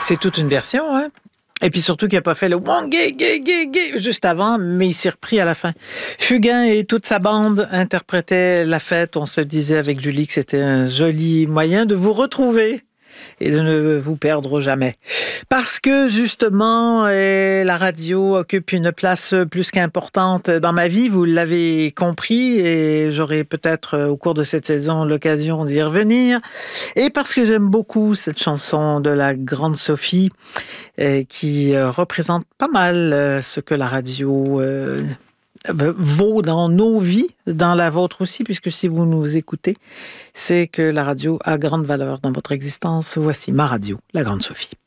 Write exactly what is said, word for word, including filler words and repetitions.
C'est toute une version, hein? Et puis surtout qu'il n'a pas fait le one gay, gay, gay, gay juste avant, mais il s'est repris à la fin. Fugain et toute sa bande interprétaient La Fête. On se disait avec Julie que c'était un joli moyen de vous retrouver et de ne vous perdre jamais. Parce que, justement, euh, la radio occupe une place plus qu'importante dans ma vie, vous l'avez compris, et j'aurai peut-être, euh, au cours de cette saison, l'occasion d'y revenir. Et parce que j'aime beaucoup cette chanson de la grande Sophie, euh, qui euh, représente pas mal euh, ce que la radio... Euh, vaut dans nos vies, dans la vôtre aussi, puisque si vous nous écoutez, c'est que la radio a grande valeur dans votre existence. Voici ma radio, la Grande Sophie.